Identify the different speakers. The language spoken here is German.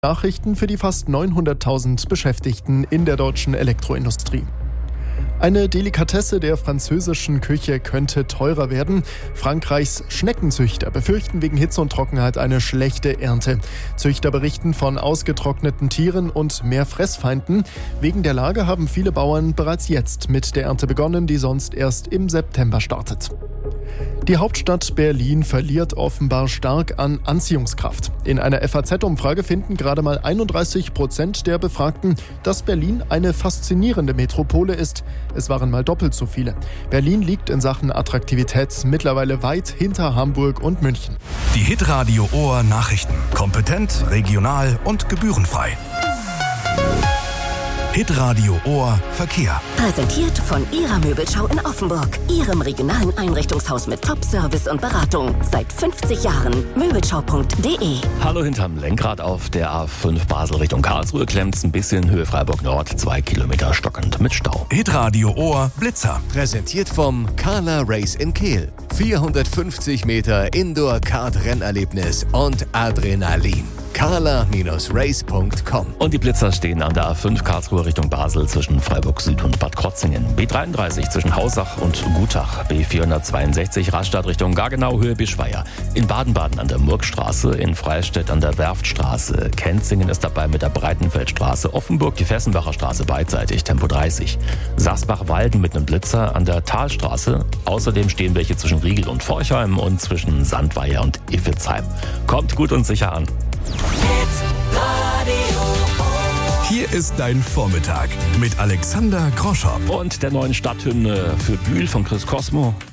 Speaker 1: Nachrichten für die fast 900.000 Beschäftigten in der deutschen Elektroindustrie. Eine Delikatesse der französischen Küche könnte teurer werden. Frankreichs Schneckenzüchter befürchten wegen Hitze und Trockenheit eine schlechte Ernte. Züchter berichten von ausgetrockneten Tieren und mehr Fressfeinden. Wegen der Lage haben viele Bauern bereits jetzt mit der Ernte begonnen, die sonst erst im September startet. Die Hauptstadt Berlin verliert offenbar stark an Anziehungskraft. In einer FAZ-Umfrage finden gerade mal 31% der Befragten, dass Berlin eine faszinierende Metropole ist. Es waren mal doppelt so viele. Berlin liegt in Sachen Attraktivität mittlerweile weit hinter Hamburg und München.
Speaker 2: Die Hitradio Ohr Nachrichten. Kompetent, regional und gebührenfrei. Hitradio Ohr Verkehr.
Speaker 3: Präsentiert von Ihrer Möbelschau in Offenburg. Ihrem regionalen Einrichtungshaus mit Top-Service und Beratung. Seit 50 Jahren. Möbelschau.de.
Speaker 4: Hallo hinterm Lenkrad auf der A5 Basel Richtung Karlsruhe. Klemmt's ein bisschen, Höhe Freiburg Nord, 2 Kilometer stockend mit Stau.
Speaker 2: Hitradio Ohr Blitzer.
Speaker 5: Präsentiert vom Carla Race in Kehl. 450 Meter Indoor-Kart-Rennerlebnis und Adrenalin. carla-race.com.
Speaker 4: Und die Blitzer stehen an der A5 Karlsruhe Richtung Basel zwischen Freiburg Süd und Bad Krotzingen. B33 zwischen Hausach und Gutach. B462 Rastatt Richtung Gargenau, Höhe Bischweier. In Baden-Baden an der Murgstraße, in Freistädt an der Werftstraße. Kenzingen ist dabei mit der Breitenfeldstraße. Offenburg die Fessenbacher Straße beidseitig, Tempo 30. Sasbach-Walden mit einem Blitzer an der Talstraße. Außerdem stehen welche zwischen Riegel und Forchheim und zwischen Sandweier und Iffezheim. Kommt gut und sicher an.
Speaker 2: Hier ist dein Vormittag mit Alexander Groschopp.
Speaker 4: Und der neuen Stadthymne für Bühl von Chris Cosmo.